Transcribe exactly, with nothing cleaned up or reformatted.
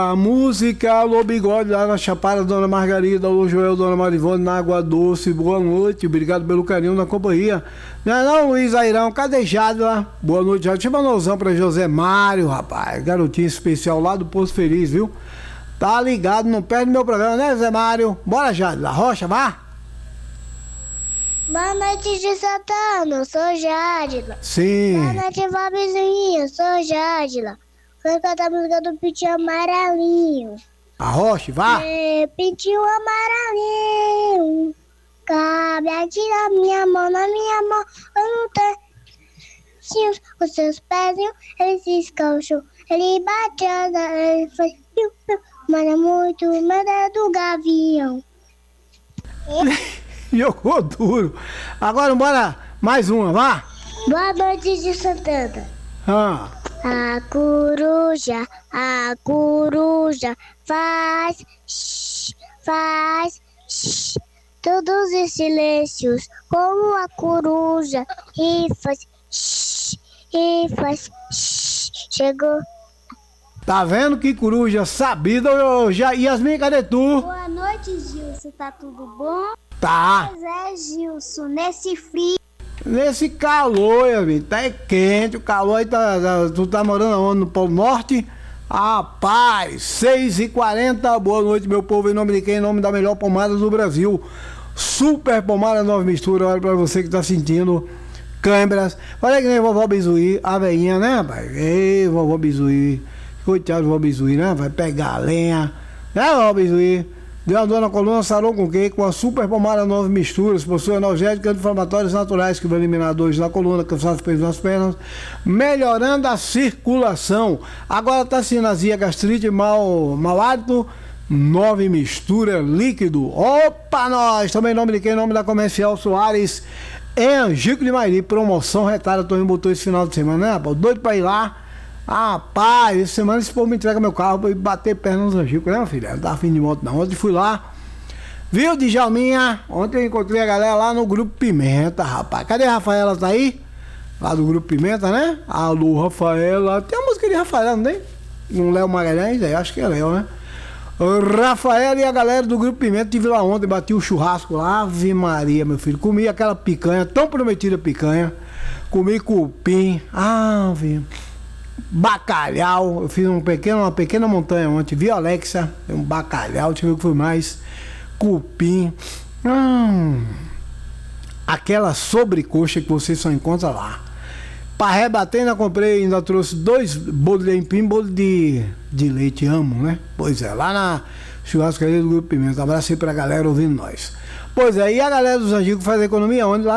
A música Alô Bigode lá na Chapada, Dona Margarida, Alô Joel, Dona Marivone, na Água Doce, boa noite, obrigado pelo carinho na companhia. Não é não, Luiz Airão, cadê Jadla? Boa noite, já tinha uma noção pra José Mário, rapaz, garotinho especial lá do Poço Feliz, viu? Tá ligado, não perde meu programa, né, Zé Mário? Bora, Jadla, Rocha, vá! Boa noite de Santana, eu sou Jadla. Sim. Boa noite, Bobizinho, eu sou Jadla. Vou cantar a música do Pintinho Amarelinho. A Rocha, vá! É, Pintinho Amarelinho, cabe aqui na minha mão, na minha mão, eu não tenho. Os seus pezinhos, eles se escalcham, ele bate, ele faz piu, piu, mas é muito medo do gavião. Jogou duro. Agora bora mais uma, vá! Boa noite de Santana. Ah. A coruja, a coruja faz, shh, faz, shh, todos os silêncios como a coruja e faz, shh, e faz, shh, chegou. Tá vendo que coruja sabida, eu já Yasmin, cadê tu? Boa noite, Gilson, tá tudo bom? Tá. Pois é, Gilson, nesse frio. Nesse calor, Yasmin, tá é quente, o calor aí tá, tá, tu tá morando onde? No Polo Norte? Rapaz, seis e quarenta, boa noite, meu povo, em nome de quem? Em nome da melhor pomada do Brasil, Super Pomada Nova Mistura, olha pra você que tá sentindo câimbras, olha que nem vovó Bizuí, a veinha, né, rapaz? Ei, vovó Bizuí, coitado do vovó Bizuí, né? Vai pegar a lenha, né, vovó Bizuí? Deu uma dor na coluna, sarou com o quê? Com a Super Pomada Nova Misturas, possui analgésicos anti-inflamatórios naturais que vão eliminar dores na coluna, cansaço, peso nas pernas, melhorando a circulação. Agora tá sem azia, gastrite, mau, mau hálito, Nova Mistura líquido. Opa, nós! Também em nome de quem? Em nome da Comercial Soares, em Angico de Mairi, promoção retada, Toninho botou esse final de semana, né, rapaz? Doido pra ir lá. Rapaz, essa semana esse povo me entrega meu carro pra ir bater perna nos angicos, né, meu filho? Não tava afim de moto não. Ontem fui lá, viu, Djalminha? Ontem eu encontrei a galera lá no Grupo Pimenta, rapaz. Cadê a Rafaela? Tá aí? Lá do Grupo Pimenta, né? Alô, Rafaela. Tem a música de Rafaela, não tem? Um Léo Magalhães? É, acho que é Léo, né? O Rafaela e a galera do Grupo Pimenta, tive lá ontem, bati o churrasco lá. Ave Maria, meu filho. Comi aquela picanha, tão prometida picanha. Comi cupim. Ave... Bacalhau, eu fiz um pequeno, uma pequena montanha ontem, viu, Alexa? Um bacalhau, deixa eu ver o que foi mais. Cupim. Hum, aquela sobrecoxa que você só encontra lá. Pra rebater, ainda comprei, ainda trouxe dois bolos de empim, bolo de, de leite, amo, né? Pois é, lá na churrascaria do Grupo Pimenta. Abraço aí pra galera ouvindo nós. Pois é, e a galera dos Angicos faz economia onde? Lá